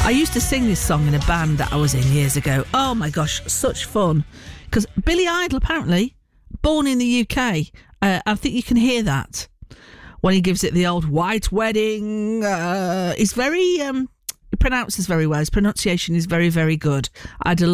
I used to sing this song in a band that I was in years ago. Oh my gosh, such fun. Because Billy Idol, apparently, born in the UK. I think you can hear that when he gives it the old white wedding. He's very... he pronounces very well. His pronunciation is very, very good. I had a